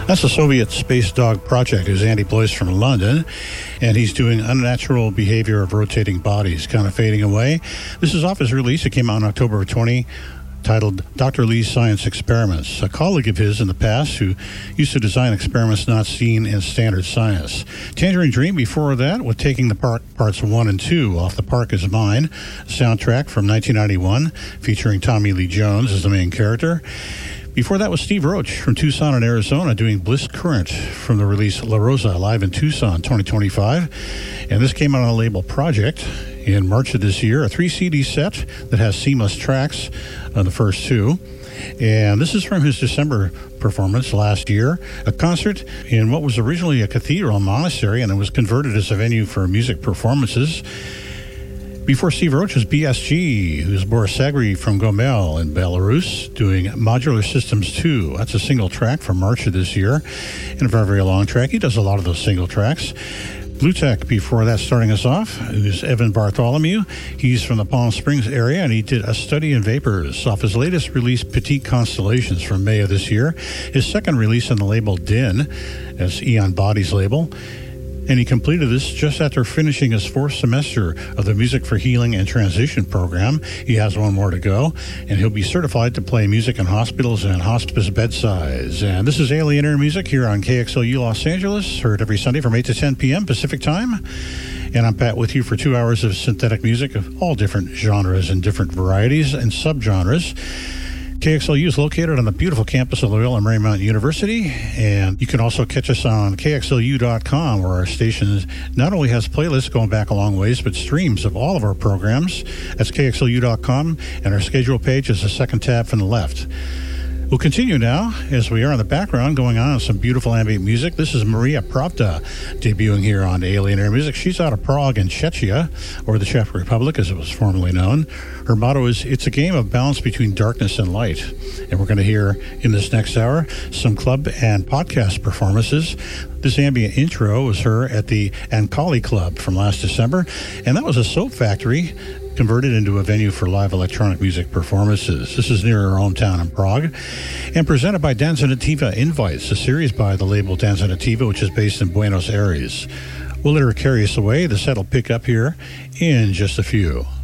That's the Soviet Space Dog Project, who's Andy Blois from London, and he's doing Unnatural Behavior of Rotating Bodies, Kind of Fading Away. This is off his release. It came out in October of 20, titled Dr. Lee's Science Experiments. A colleague of his in the past who used to design experiments not seen in standard science. Tangerine Dream before that, with Taking the Park Parts 1 and 2 off The Park Is Mine, soundtrack from 1991, featuring Tommy Lee Jones as the main character. Before that was Steve Roach from Tucson in Arizona doing Bliss Current from the release La Rosa, live in Tucson 2025. And this came out on the label Project in March of this year, a 3-CD set that has seamless tracks on the first two. And this is from his December performance last year, a concert in what was originally a cathedral monastery, and it was converted as a venue for music performances. Before Steve Roach was BSG, who's Boris Sagri from Gomel in Belarus, doing Modular Systems 2. That's a single track from March of this year, and a very, very long track. He does a lot of those single tracks. Blue Tech, before that, starting us off, who's Evan Bartholomew. He's from the Palm Springs area, and he did A Study in Vapors off his latest release, Petite Constellations, from May of this year. His second release on the label Din, that's Eon Body's label. And he completed this just after finishing his fourth semester of the Music for Healing and Transition program. He has one more to go, and he'll be certified to play music in hospitals and hospice bedsides. And this is Alien Air Music here on KXLU Los Angeles, heard every Sunday from 8 to 10 p.m. Pacific Time. And I'm Pat with you for 2 hours of synthetic music of all different genres and different varieties and subgenres. KXLU is located on the beautiful campus of Loyola Marymount University, and you can also catch us on KXLU.com, where our station not only has playlists going back a long ways, but streams of all of our programs. That's KXLU.com, and our schedule page is the second tab from the left. We'll continue now, as we are in the background, going on some beautiful ambient music. This is Maria Pravda, debuting here on Alien Air Music. She's out of Prague in Czechia, or the Czech Republic, as it was formerly known. Her motto is, it's a game of balance between darkness and light. And we're going to hear, in this next hour, some club and podcast performances. This ambient intro was her at the Ankali Club from last December, and that was a soap factory converted into a venue for live electronic music performances. This is near her hometown in Prague, and presented by Danza Nativa Invites, a series by the label Danza Nativa, which is based in Buenos Aires. We'll let her carry us away. The set will pick up here in just a few.